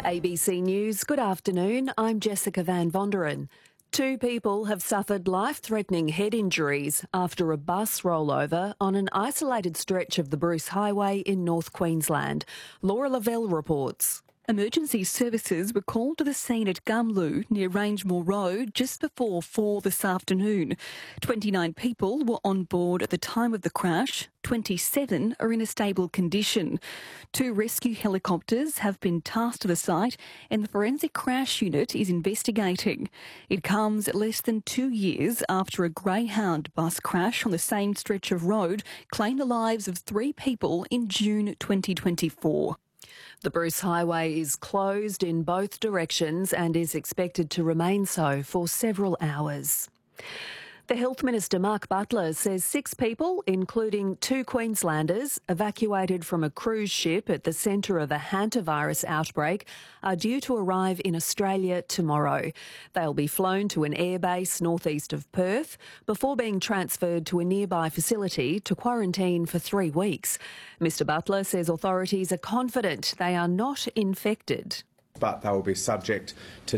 ABC News, good afternoon. I'm Jessica Van Vonderen. 2 people have suffered life-threatening head injuries after a bus rollover on an isolated stretch of the Bruce Highway in North Queensland. Laura Lavelle reports. Emergency services were called to the scene at Gumlu near Rangemore Road just before 4 this afternoon. 29 people were on board at the time of the crash. 27 are in a stable condition. 2 rescue helicopters have been tasked to the site and the forensic crash unit is investigating. It comes less than 2 years after a Greyhound bus crash on the same stretch of road claimed the lives of 3 people in June 2024. The Bruce Highway is closed in both directions and is expected to remain so for several hours. The Health Minister, Mark Butler, says 6 people, including 2 Queenslanders, evacuated from a cruise ship at the centre of a hantavirus outbreak, are due to arrive in Australia tomorrow. They'll be flown to an airbase northeast of Perth before being transferred to a nearby facility to quarantine for 3 weeks. Mr Butler says authorities are confident they are not infected. But they will be subject to